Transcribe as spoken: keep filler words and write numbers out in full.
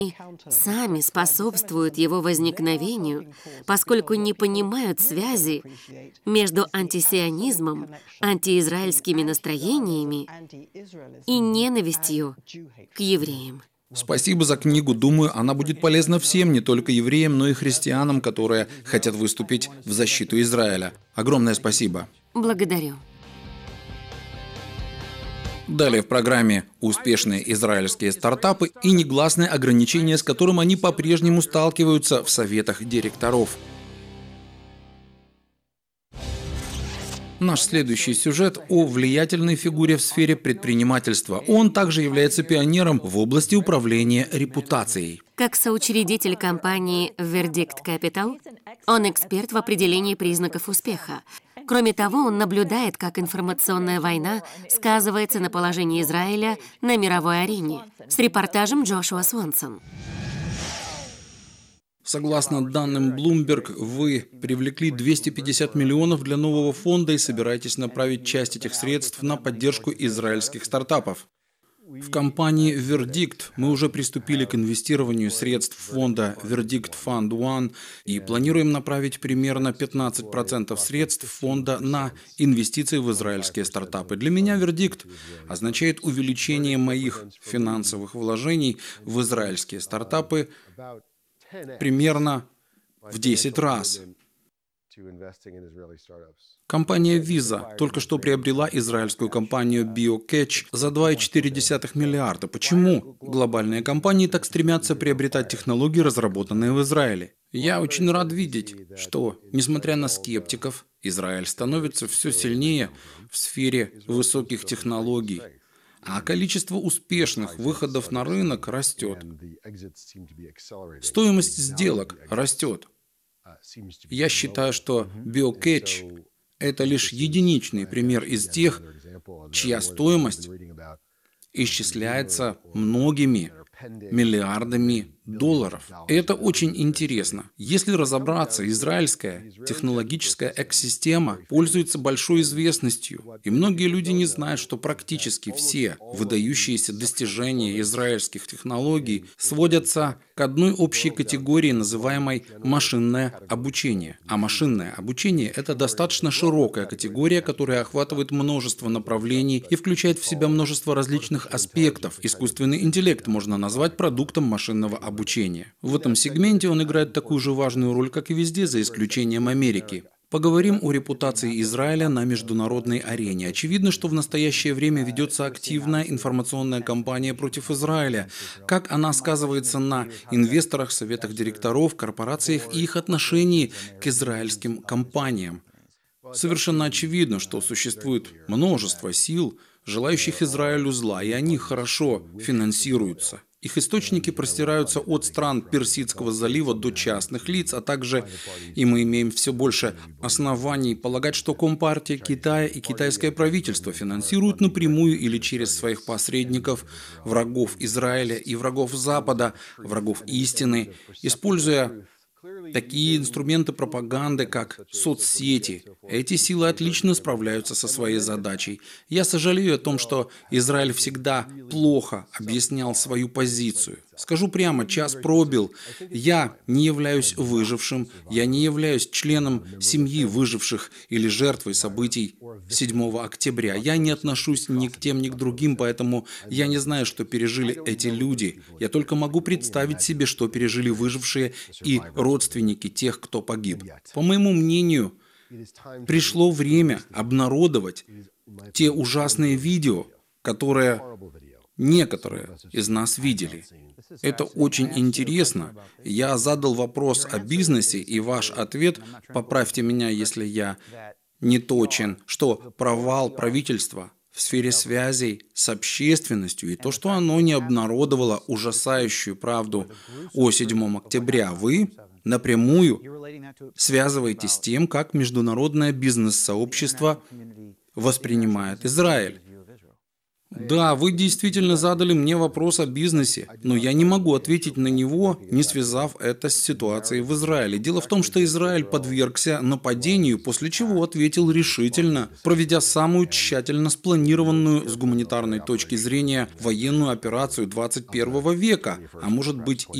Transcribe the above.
сами способствуют его возникновению, поскольку не понимают связи между антисионизмом, антиизраильскими настроениями и ненавистью к евреям. Спасибо за книгу. Думаю, она будет полезна всем, не только евреям, но и христианам, которые хотят выступить в защиту Израиля. Огромное спасибо. Благодарю. Далее в программе «Успешные израильские стартапы» и негласное ограничение, с которым они по-прежнему сталкиваются в советах директоров. Наш следующий сюжет о влиятельной фигуре в сфере предпринимательства. Он также является пионером в области управления репутацией. Как соучредитель компании Verdict Capital, он эксперт в определении признаков успеха. Кроме того, он наблюдает, как информационная война сказывается на положении Израиля на мировой арене. С репортажем Джошуа Свонсон. Согласно данным Bloomberg, вы привлекли двести пятьдесят миллионов для нового фонда и собираетесь направить часть этих средств на поддержку израильских стартапов. В компании Verdict мы уже приступили к инвестированию средств фонда Verdict Fund One и планируем направить примерно пятнадцать процентов средств фонда на инвестиции в израильские стартапы. Для меня Verdict означает увеличение моих финансовых вложений в израильские стартапы примерно в десять раз. Компания Visa только что приобрела израильскую компанию BioCatch за два целых четыре десятых миллиарда. Почему глобальные компании так стремятся приобретать технологии, разработанные в Израиле? Я очень рад видеть, что, несмотря на скептиков, Израиль становится все сильнее в сфере высоких технологий, а количество успешных выходов на рынок растет. Стоимость сделок растет. Я считаю, что BioCatch – это лишь единичный пример из тех, чья стоимость исчисляется многими миллиардами долларов. Это очень интересно. Если разобраться, израильская технологическая экосистема пользуется большой известностью, и многие люди не знают, что практически все выдающиеся достижения израильских технологий сводятся к одной общей категории, называемой машинное обучение. А машинное обучение – это достаточно широкая категория, которая охватывает множество направлений и включает в себя множество различных аспектов. Искусственный интеллект можно назвать продуктом машинного обучения. В этом сегменте он играет такую же важную роль, как и везде, за исключением Америки. Поговорим о репутации Израиля на международной арене. Очевидно, что в настоящее время ведется активная информационная кампания против Израиля. Как она сказывается на инвесторах, советах директоров, корпорациях и их отношении к израильским компаниям? Совершенно очевидно, что существует множество сил, желающих Израилю зла, и они хорошо финансируются. Их источники простираются от стран Персидского залива до частных лиц, а также, и мы имеем все больше оснований полагать, что Компартия Китая и китайское правительство финансируют напрямую или через своих посредников врагов Израиля и врагов Запада, врагов истины, используя такие инструменты пропаганды, как соцсети. Эти силы отлично справляются со своей задачей. Я сожалею о том, что Израиль всегда плохо объяснял свою позицию. Скажу прямо, час пробил. Я не являюсь выжившим, я не являюсь членом семьи выживших или жертвой событий седьмого октября. Я не отношусь ни к тем, ни к другим, поэтому я не знаю, что пережили эти люди. Я только могу представить себе, что пережили выжившие и родственники тех, кто погиб. По моему мнению, пришло время обнародовать те ужасные видео, которые некоторые из нас видели. Это очень интересно. Я задал вопрос о бизнесе, и ваш ответ, поправьте меня, если я не точен, что провал правительства в сфере связей с общественностью и то, что оно не обнародовало ужасающую правду о седьмом октября, вы напрямую связываетесь с тем, как международное бизнес-сообщество воспринимает Израиль. Да, вы действительно задали мне вопрос о бизнесе, но я не могу ответить на него, не связав это с ситуацией в Израиле. Дело в том, что Израиль подвергся нападению, после чего ответил решительно, проведя самую тщательно спланированную с гуманитарной точки зрения военную операцию двадцать первого века, а может быть и